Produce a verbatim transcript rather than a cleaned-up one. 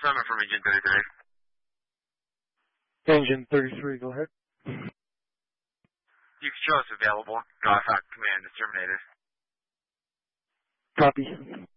Simon from Engine thirty-three. Engine thirty-three, go ahead. You can show us available. Golf Command is terminated. Copy.